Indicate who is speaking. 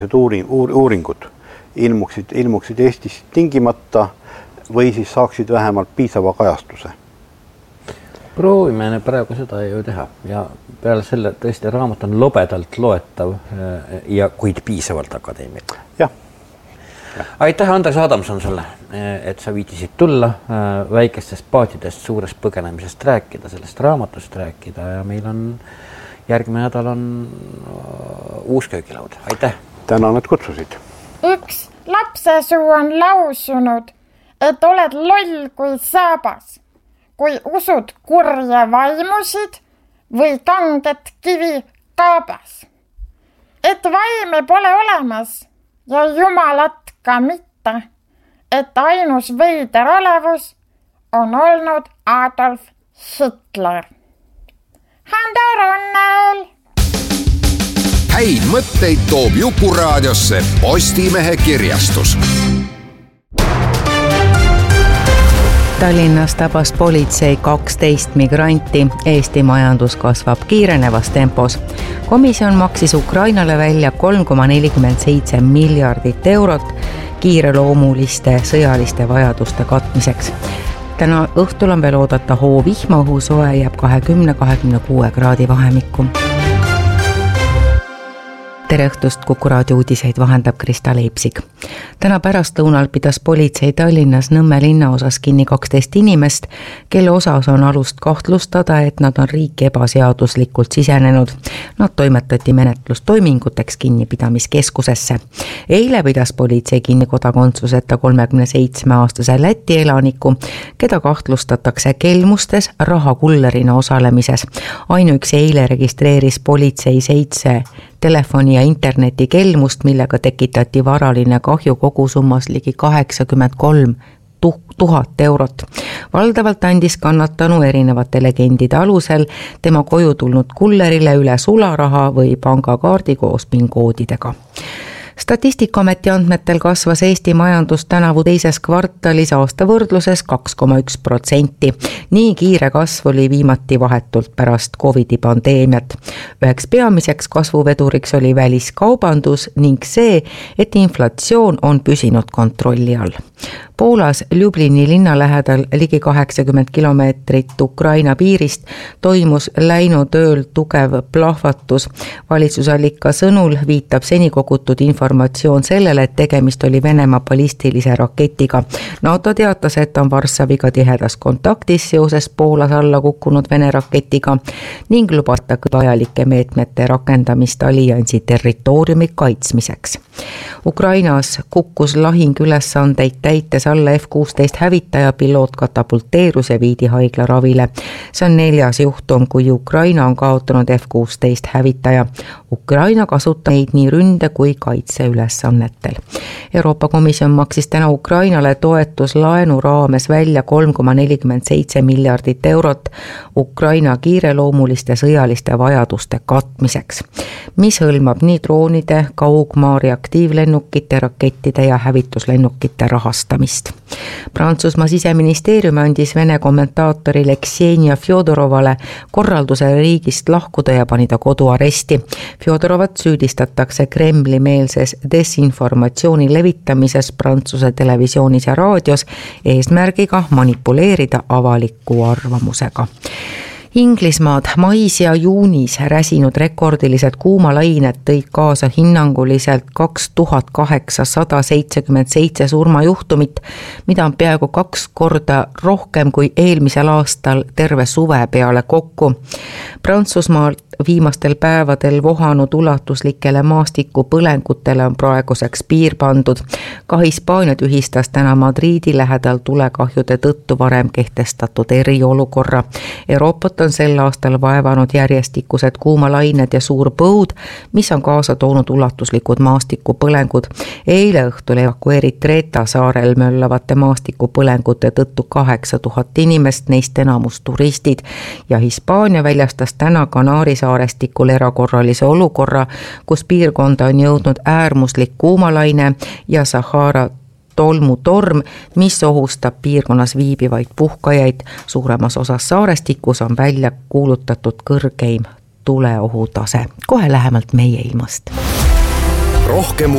Speaker 1: uuringud ilmuksid Eestis tingimata või siis saaksid vähemalt piisava kajastuse.
Speaker 2: Proovime praegu seda ju teha ja peale selle tõesti raamat on lobedalt loetav ja kuid piisavalt akadeemiline.
Speaker 1: Jah.
Speaker 2: Aitäh, Andres Adamson sulle, et sa viitisid tulla väikestest paatidest suurest põgenemisest rääkida, sellest raamatust rääkida ja meil on järgmine nädal on uus köögilaud. Aitäh!
Speaker 1: Tänan, et kutsusid.
Speaker 3: Üks lapsesuu on lausunud, et oled loll kui saabas, kui usud kurje vaimusid või kanget kivi kaabas. Et vaime pole olemas ja jumalat ka mitte, et ainus veider olevus on olnud Adolf Hitler. Hando Runnel!
Speaker 4: Häid mõtteid toob Jukuraadiosse Postimehe kirjastus.
Speaker 5: Tallinnas tabas politsei 12 migranti. Eesti majandus kasvab kiirenevas tempos. Komisjon maksis Ukrainale välja 3,47 miljardit eurot kiireloomuliste sõjaliste vajaduste katmiseks. Täna õhtul on veel oodata hoovihma, õhusoe jääb 20-26 kraadi vahemikku. Tere õhtust, Kuku raadio uudiseid vahendab Krista Leipsik. Täna pärastlõunal pidas politsei Tallinnas Nõmme linnaosas kinni 12 inimest, kelle osas on alust kahtlustada, et nad on riiki ebaseaduslikult sisenenud. Nad toimetati menetlustoiminguteks kinnipidamiskeskusesse. Eile pidas politsei kinni kodakondsuseta 37-aastase Läti elaniku, keda kahtlustatakse kelmustes rahakullerina osalemises. Ainuüksi eile registreeris politsei 7 telefoni ja interneti kelmust, millega tekitati varaline kahju kogusummas ligi 83 000 eurot. Valdavalt andis kannatanu erinevate legendide alusel tema koju tulnud kullerile üle sularaha või pangakaardi koos PIN-koodidega. Statistikaameti andmetel kasvas Eesti majandus tänavu teises kvartalis aasta võrdluses 2,1%. Nii kiire kasv oli viimati vahetult pärast COVID-i pandeemiat. Üheks peamiseks kasvuveduriks oli väliskaubandus ning see, et inflatsioon on püsinud kontrolli all. Poolas Ljublini linna lähedal ligi 80 kilomeetrit Ukraina piirist toimus läinud ööl tugev plahvatus. Valitsusallika sõnul viitab seni kogutud informatsioon sellele, et tegemist oli Venemaa ballistilise raketiga. NATO teatas, et on Varssaviga tihedas kontaktis seoses Poolas alla kukkunud Vene raketiga ning lubata vajalike meetmete rakendamist alliansi territooriumi kaitsmiseks. Ukrainas kukkus lahingülesandeid täites alla F-16 hävitaja piloot katapulteerus ja viidi haigla ravile. See on 4. juhtum, kui Ukraina on kaotanud F-16 hävitaja. Ukraina kasutab neid nii ründe kui kaitseülesannetel. Euroopa Komisjon maksis täna Ukrainale toetuslaenu raames välja 3,47 miljardit eurot Ukraina kiireloomuliste sõjaliste vajaduste katmiseks, mis hõlmab nii droonide, kaugmaa reaktiivlennukite, rakettide ja hävituslennukite rahastamist. Prantsusmaa siseministeerium andis Vene kommentaatorile Ksenia Fjodorovale korralduse riigist lahkuda ja pani ta koduaresti. Fjodorovat süüdistatakse Kremli-meelses desinformatsiooni levitamises Prantsuse televisioonis ja raadios eesmärgiga manipuleerida avaliku arvamusega. Inglismaad mais ja juunis räsinud rekordilised kuumalained tõid kaasa hinnanguliselt 2877 surmajuhtumit, mida on peaaegu 2 korda rohkem kui eelmisel aastal terve suve peale kokku. Prantsusmaal viimastel päevadel vohanud ulatuslikele maastikupõlengutele on praeguseks piir pandud. Ka Hispaania tühistas täna Madriidi lähedal tulekahjude tõttu varem kehtestatud eriolukorra. Euroopat on sel aastal vaevanud järjestikused kuumalained ja suur põud, mis on kaasa toonud ulatuslikud maastikupõlengud. Eile õhtul evakueeriti Kreta saarel möllavate maastikupõlengute tõttu 8000 inimest, neist enamus turistid, ja Hispaania väljastas täna Kanaari saarestikul erakorralise olukorra, kus piirkonda on jõudnud äärmuslik kuumalaine ja Sahara tolmutorm, mis ohustab piirkonnas viibivaid puhkajaid. Suuremas osas saarestikus on välja kuulutatud kõrgeim tuleohutase. Kohe lähemalt meie ilmast.
Speaker 4: rohkem